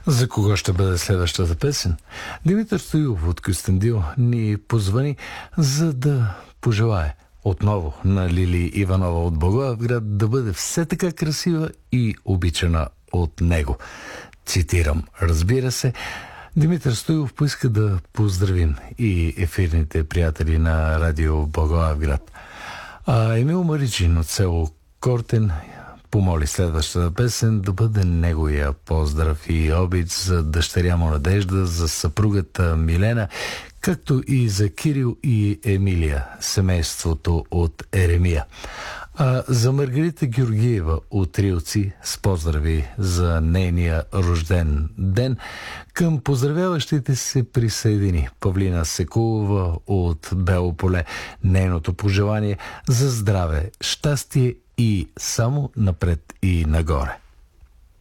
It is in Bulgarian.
За кого ще бъде следващата песен? Димитър Стоилов от Кюстендил ни позвани, за да пожелае отново на Лили Иванова от Благоевград да бъде все така красива и обичана от него. Цитирам, разбира се. Димитър Стоилов поиска да поздравим и ефирните приятели на радио Благоевград. Емил Маричин от село Кортен помоли следващата песен да бъде неговия поздрав и обич за дъщеря му Надежда, за съпругата Милена, както и за Кирил и Емилия, семейството от Еремия. За Маргарита Георгиева от Рилци с поздрави за нейния рожден ден, към поздравяващите се присъедини Павлина Секулова от Бело поле. Нейното пожелание за здраве, щастие и само напред и нагоре.